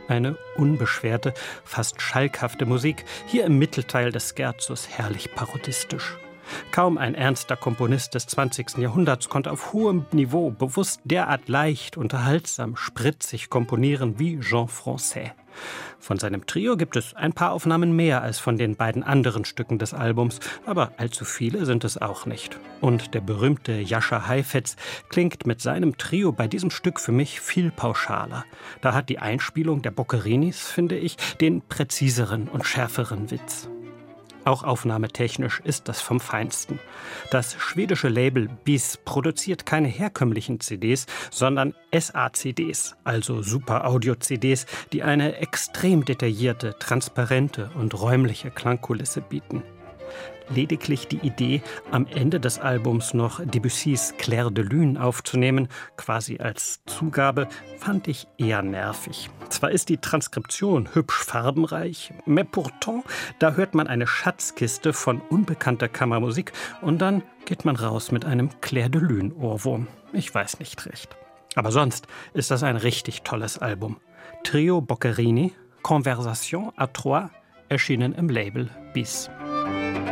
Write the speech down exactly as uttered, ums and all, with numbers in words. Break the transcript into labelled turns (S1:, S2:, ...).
S1: Eine unbeschwerte, fast schalkhafte Musik, hier im Mittelteil des Scherzos herrlich parodistisch. Kaum ein ernster Komponist des zwanzigsten Jahrhunderts konnte auf hohem Niveau bewusst derart leicht, unterhaltsam, spritzig komponieren wie Jean Francais. Von seinem Trio gibt es ein paar Aufnahmen mehr als von den beiden anderen Stücken des Albums, aber allzu viele sind es auch nicht. Und der berühmte Jascha Heifetz klingt mit seinem Trio bei diesem Stück für mich viel pauschaler. Da hat die Einspielung der Boccerinis, finde ich, den präziseren und schärferen Witz. Auch aufnahmetechnisch ist das vom Feinsten. Das schwedische Label Bis produziert keine herkömmlichen C Ds, sondern S A C Ds, also Super-Audio-C Ds, die eine extrem detaillierte, transparente und räumliche Klangkulisse bieten. Lediglich die Idee, am Ende des Albums noch Debussys Clair de Lune aufzunehmen, quasi als Zugabe, fand ich eher nervig. Zwar ist die Transkription hübsch farbenreich, mais pourtant, da hört man eine Schatzkiste von unbekannter Kammermusik und dann geht man raus mit einem Clair de Lune-Ohrwurm. Ich weiß nicht recht. Aber sonst ist das ein richtig tolles Album. Trio Boccherini, Conversation à trois, erschienen im Label Bis.